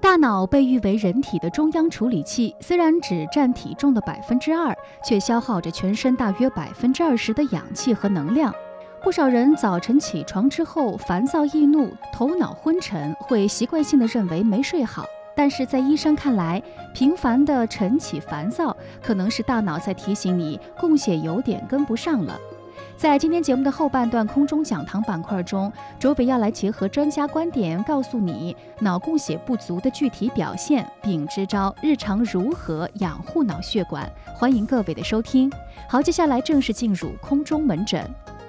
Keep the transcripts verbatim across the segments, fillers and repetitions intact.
大脑被誉为人体的中央处理器，虽然只占体重的百分之二，却消耗着全身大约百分之二十的氧气和能量。不少人早晨起床之后烦躁易怒，头脑昏沉，会习惯性地认为没睡好。但是在医生看来，频繁的晨起烦躁可能是大脑在提醒你供血有点跟不上了。在今天节目的后半段空中讲堂板块中，卓伟要来结合专家观点，告诉你脑供血不足的具体表现，并支招日常如何养护脑血管。欢迎各位的收听。好，接下来正式进入空中门诊。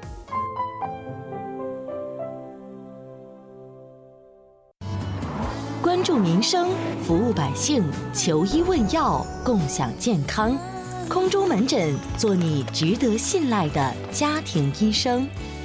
关注民生，服务百姓，求医问药，共享健康。空中门诊，做你值得信赖的家庭医生。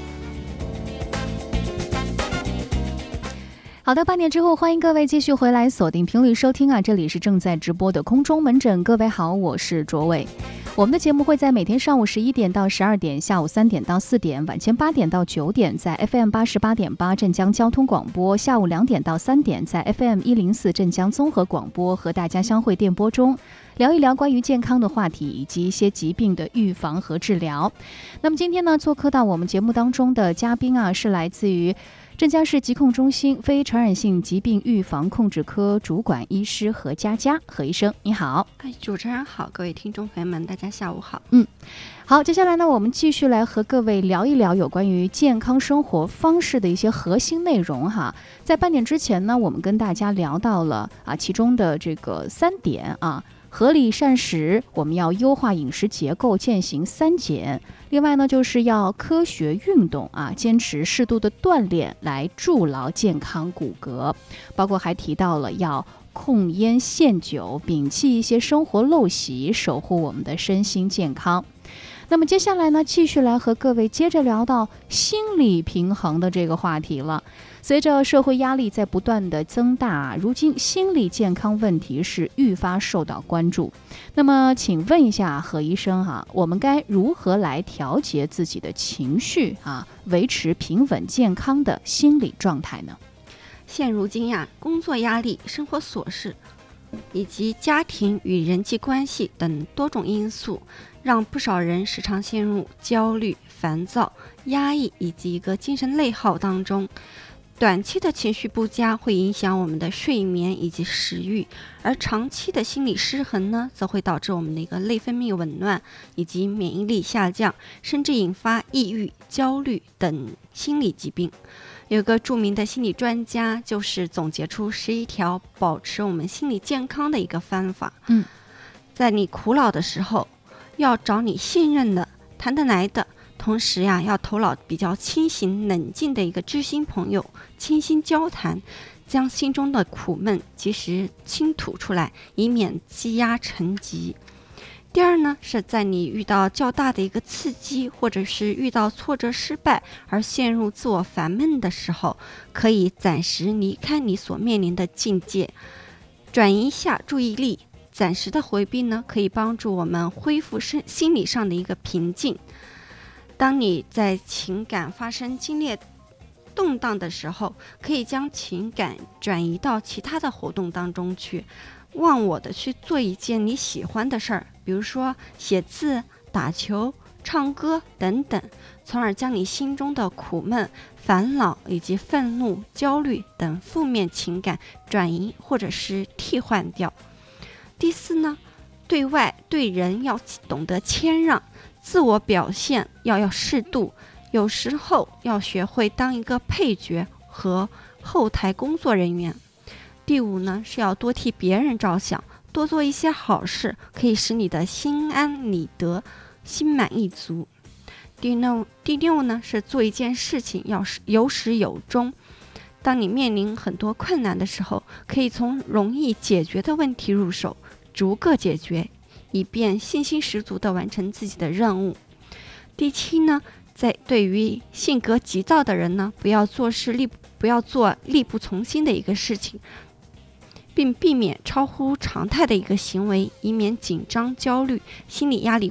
好的，八点之后，欢迎各位继续回来锁定频率收听啊，这里是正在直播的空中门诊。各位好，我是卓伟。我们的节目会在每天上午十一点到十二点，下午三点到四点，晚间八点到九点，在 F M 八十八点八镇江交通广播；下午两点到三点，在 F M 一零四镇江综合广播和大家相会电波中，聊一聊关于健康的话题以及一些疾病的预防和治疗。那么今天呢，做客到我们节目当中的嘉宾啊，是来自于镇江市疾控中心非传染性疾病预防控制科主管医师何佳佳。何医生你好。 哎，主持人好，各位听众朋友们大家下午好。 嗯，好，接下来呢，我们继续来和各位聊一聊有关于健康生活方式的一些核心内容哈。在半点之前呢，我们跟大家聊到了啊其中的这个三点啊，合理膳食，我们要优化饮食结构，践行三减。另外呢，就是要科学运动啊，坚持适度的锻炼来筑牢健康骨骼。包括还提到了要控烟限酒，摒弃一些生活陋习，守护我们的身心健康。那么接下来呢，继续来和各位接着聊到心理平衡的这个话题了。随着社会压力在不断的增大，如今心理健康问题是愈发受到关注。那么请问一下何医生哈、啊，我们该如何来调节自己的情绪啊，维持平稳健康的心理状态呢？ 现如今呀，工作压力、生活琐事以及家庭与人际关系等多种因素，让不少人时常陷入焦虑、烦躁、压抑以及一个精神内耗当中。短期的情绪不佳会影响我们的睡眠以及食欲，而长期的心理失衡呢，则会导致我们的一个内分泌紊乱以及免疫力下降，甚至引发抑郁、焦虑等心理疾病。有个著名的心理专家就是总结出十一条保持我们心理健康的一个方法。 嗯， 在你苦恼的时候，要找你信任的、谈得来的，同时呀，要头脑比较清醒、冷静的一个知心朋友，倾心交谈，将心中的苦闷及时倾吐出来，以免积压成疾。第二呢，是在你遇到较大的一个刺激，或者是遇到挫折失败而陷入自我烦闷的时候，可以暂时离开你所面临的境界，转移一下注意力。暂时的回避呢，可以帮助我们恢复身心理上的一个平静。当你在情感发生激烈动荡的时候，可以将情感转移到其他的活动当中去，忘我的去做一件你喜欢的事儿，比如说写字、打球、唱歌等等，从而将你心中的苦闷、烦恼以及愤怒、焦虑等负面情感转移或者是替换掉。第四呢，对外对人要懂得谦让，自我表现要要适度，有时候要学会当一个配角和后台工作人员。第五呢，是要多替别人着想，多做一些好事，可以使你的心安理得，心满意足。第六第六呢，是做一件事情要有始有终。当你面临很多困难的时候，可以从容易解决的问题入手，逐个解决，以便信心十足地完成自己的任务。第七呢，在对于性格急躁的人呢，不要做事力不要做力不从心的一个事情，并避免超乎常态的一个行为，以免紧张、焦虑、心理压力